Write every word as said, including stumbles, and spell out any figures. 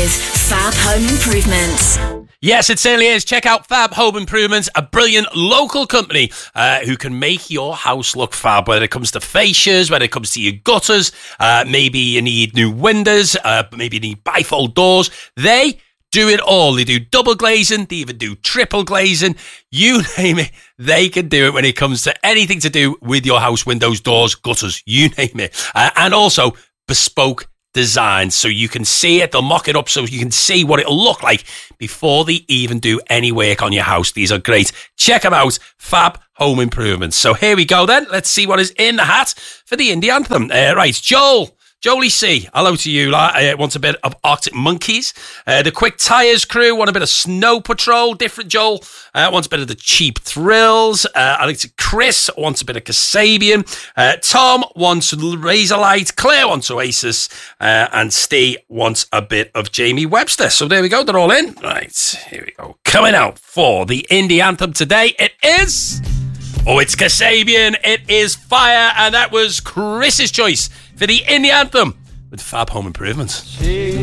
with Fab Home Improvements. Yes, it certainly is. Check out Fab Home Improvements, a brilliant local company uh, who can make your house look fab, whether it comes to fascias, whether it comes to your gutters, uh, maybe you need new windows, uh, maybe you need bifold doors. They do it all. They do double glazing, they even do triple glazing. You name it, they can do it when it comes to anything to do with your house, windows, doors, gutters, you name it. Uh, and also bespoke designs, so you can see it. They'll mock it up so you can see what it'll look like before they even do any work on your house. These are great. Check them out, Fab Home Improvements. So here we go then. Let's see what is in the hat for the Indie Anthem. Uh, right, Joel. Jolie C, hello to you. Uh, wants a bit of Arctic Monkeys. Uh, the Quick Tires crew want a bit of Snow Patrol. Different Joel uh, wants a bit of the Cheap Thrills. Uh, Alex Chris wants a bit of Kasabian. Uh, Tom wants Razorlight. Claire wants Oasis. Uh, and Steve wants a bit of Jamie Webster. So there we go. They're all in. Right, here we go. Coming out for the Indie Anthem today, it is... Oh, it's Kasabian. It is Fire. And that was Chris's choice for the Indie Anthem with Fab Home Improvements. She